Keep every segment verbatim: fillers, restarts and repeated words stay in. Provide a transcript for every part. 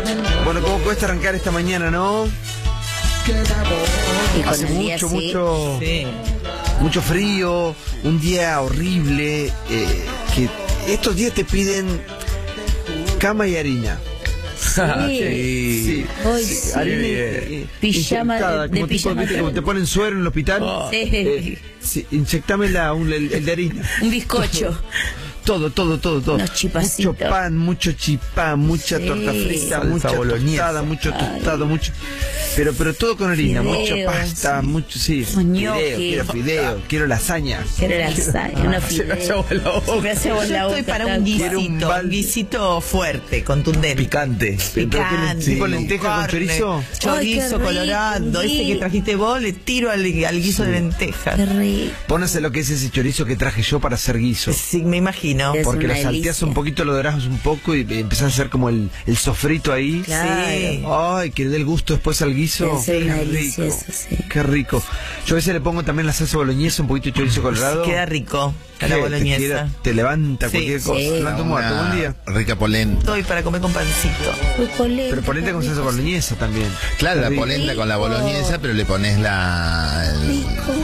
Bueno, ¿cómo cuesta arrancar esta mañana, no? Y con Hace el día mucho, sí. mucho, Sí. mucho frío, un día horrible, eh, que estos días te piden cama y harina. Sí. Sí. Hoy Sí, sí. harina y, eh, Pijama inyectada, de- de como, tipo, pijama ¿viste? de- Como te ponen suero en el hospital. Sí. Eh, sí, inyectame la, un- el, el de harina. Un bizcocho. Todo, todo, todo, todo. Unos chipacitos. Mucho pan, mucho chipá, mucha Sí. torta frita, Salsa mucha boloñesa. tostada, mucho Ay. tostado, mucho. Pero, pero todo con harina, Fideos, mucha pasta, sí. mucho, sí. Ñoqui. Fideo, quiero fideo, quiero lasaña. Quiero la lasaña, una Se me hace fideo. agua la boca. Me hace agua Yo la estoy boca, para tal un cual. Quiero un guisito, un balde. guisito fuerte, contundente. Picante. Picante, ¿Tipo lenteja con carne, chorizo? Chorizo Ay, qué rico, colorado, ese que sí. trajiste vos, le tiro al, al guiso de lenteja. Qué rico. Pónese lo que es ese chorizo que traje yo para hacer guiso. Sí, me imagino. Es Porque lo una salteas delicia. un poquito, lo dorás un poco y empezás a hacer como el, el sofrito ahí. Claro. Sí. Ay, que le dé el gusto después al guiso. Debe ser una Qué delicia rico. eso, sí. Qué rico. Yo a veces le pongo también la salsa boloñesa, un poquito de chorizo colorado. Queda rico a Que la te boloñesa. queda- Te, levanta Sí, cualquier cosa. sí. Te levanta un muerto. Una Buen día. rica polenta. Estoy para comer con pancito. Uy, polenta, Pero ponete con qué salsa rico. boloñesa también. Claro, la Rico. polenta con la boloñesa, pero le pones la el, Rico.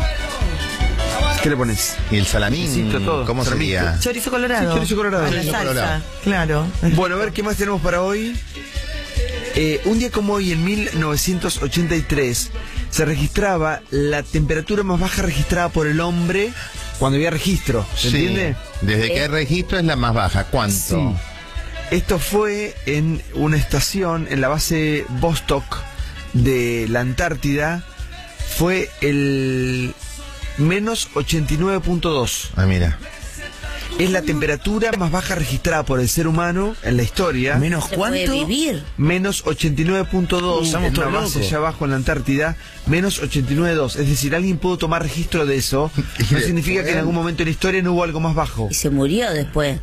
¿Qué le pones? y el salamín. Quesito, todo. ¿Cómo Salamín. sería? Chorizo colorado. Sí, chorizo colorado. A la Chorizo salsa, colorado. claro. Bueno, a ver qué más tenemos para hoy. Eh, un día como hoy, en mil novecientos ochenta y tres, se registraba la temperatura más baja registrada por el hombre cuando había registro. ¿Se Sí. entiende? Desde que hay registro es la más baja. ¿Cuánto? Sí. Esto fue en una estación en la base Vostok de la Antártida. Fue el menos ochenta y nueve punto dos. Ah, mira. Es la temperatura más baja registrada por el ser humano en la historia. ¿Menos Se puede cuánto? vivir. Menos ochenta y nueve punto dos Estamos en una todos base locos. allá abajo en la Antártida. Menos ochenta y nueve punto dos. Es decir, alguien pudo tomar registro de eso. No significa que en algún momento en la historia no hubo algo más bajo. Y se murió después.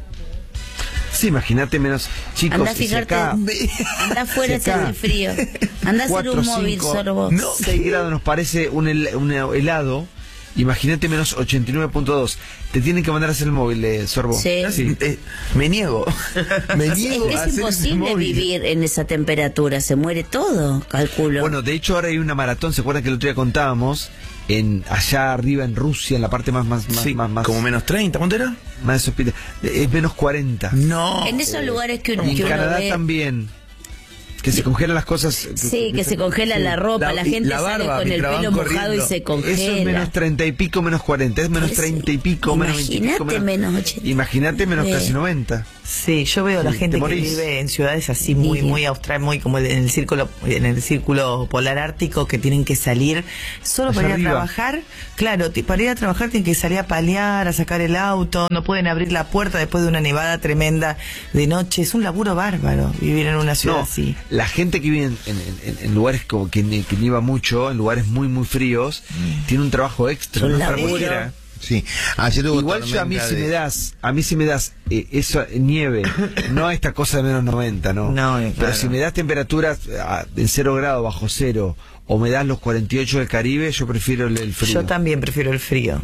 Sí, imagínate menos. Chicos, Anda a si fijarte. acá Anda afuera a Si acá hacer el frío. Anda a hacer cuatro, un móvil, cinco, sorbo. no, seis grados nos parece un, hel- un helado. Imagínate menos ochenta y nueve punto dos. Te tienen que mandar a hacer el móvil, eh, Sorbo. Sí. Eh, me niego. Me Es niego que a es hacer ese imposible móvil. vivir en esa temperatura. Se muere todo, calculo. Bueno, de hecho ahora hay una maratón. ¿Se acuerdan que el otro día contábamos? En, allá arriba en Rusia, en la parte más más más Sí, más, más, como menos treinta, ¿cuánto era? más hospita- es menos cuarenta. No. en esos lugares que uno, Y en que uno Canadá ve, también. Que se congelan las cosas. sí, que se congela la ropa, la, La- gente la sale barba con el mientras pelo van mojado y corriendo. se congela. Eso es menos treinta y pico, menos cuarenta. Es menos Ese- treinta y pico, menos veinte y pico. Imagínate menos ochenta. Imagínate menos Sí. casi noventa. Sí, yo veo a la Sí, gente te que morís. vive en ciudades así muy, Lidia. muy austral, muy como en el círculo, en el círculo polar ártico, que tienen que salir solo Allá para ir arriba. a trabajar. Claro, ti- para ir a trabajar tienen que salir a palear, a sacar el auto, no pueden abrir la puerta después de una nevada tremenda de noche. Es un laburo bárbaro vivir en una ciudad No, así. la gente que vive en, en- en- en lugares como que, ne- que nieva mucho, en lugares muy muy fríos, tiene un trabajo extra. Un no es para laburo. cualquiera. Sí. Ayer hubo Igual yo a mí tormenta si de- me das, a mí si me das eh, eso nieve, no esta cosa de menos noventa, no. No, eh, Pero claro. si me das temperaturas ah, en cero grados, bajo cero, o me das los cuarenta y ocho del Caribe, yo prefiero el, el frío. Yo también prefiero el frío.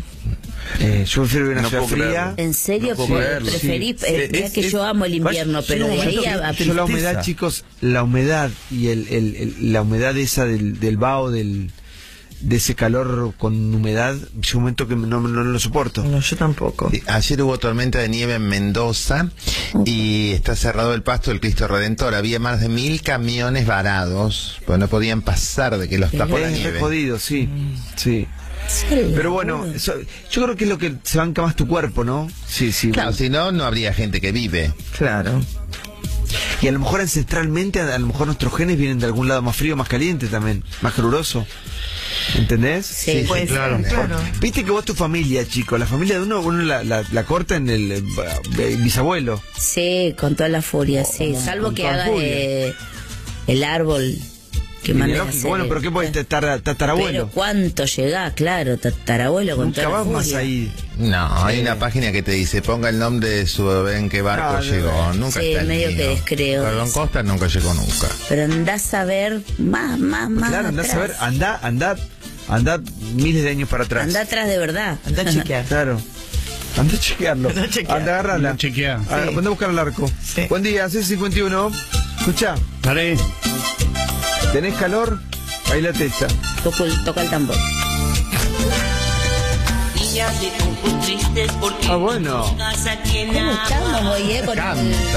Eh, yo prefiero una No ciudad puedo fría. creerlo. ¿En serio? No puedo Pre- creerlo. preferís, Sí. eh, Es- mirá que es- yo amo el invierno, vaya, pero llega un de ahí momento a, a que- Yo la humedad, tristeza. chicos, la humedad y el, el- el- la humedad esa del, del vaho, del, de ese calor con humedad, llega un momento que no, no, no lo soporto. No, yo tampoco. Sí, ayer hubo tormenta de nieve en Mendoza y está cerrado el pasto del Cristo Redentor. Había más de mil camiones varados, pues no podían pasar de que los tapó la Es re nieve. jodido, sí, sí. Pero bueno, eso- yo creo que es lo que se banca más tu cuerpo, ¿no? Sí, sí. Claro, si no, no habría gente que vive. Claro. Y a lo mejor ancestralmente, a lo mejor nuestros genes vienen de algún lado más frío, más caliente también, más caluroso. ¿Entendés? Sí. Puede claro. ser, claro. Viste que vos tu familia, chico, la familia de uno, uno la, la, la corta en el eh, bisabuelo. Sí, con toda la furia, sí. Salvo con que toda haga furia. eh, el árbol que mande a Genealógico. hacer. Bueno, pero ¿qué puede estar tatarabuelo? Pero ¿cuánto llegá? Claro, tatarabuelo con Nunca toda la vas más furia. ahí. No, hay una página que te dice, ponga el nombre de su bebé en qué barco Ah, llegó. no. Nunca Sí, está el medio mío. que descreo Perdón, eso. Costa nunca llegó nunca. Pero andás a ver más, más, más Claro, andás a ver, atrás. andá, andá, andá miles de años para atrás. Andá atrás de verdad. Anda a chequear. Claro. Anda a chequearlo. Anda a chequear. Anda a agarrarla. Anda a chequear. Ah, Sí. Anda a buscar el arco. Sí. Buen día, C cincuenta y uno. Escuchá, Dale. ¿tenés calor? Bailate esta. Toco el- toca el tambor. Ah, bueno. ¿Cómo estamos hoy, eh? Con Canta.